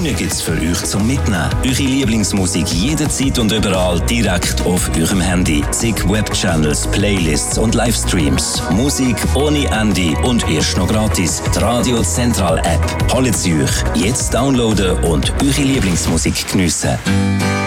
Laune gibt's für euch zum Mitnehmen. Eure Lieblingsmusik jederzeit und überall direkt auf eurem Handy. Zig Webchannels, Playlists und Livestreams. Musik ohne Ende und erst noch gratis. Die Radio Central App. Holt sie euch jetzt downloaden und eure Lieblingsmusik geniessen.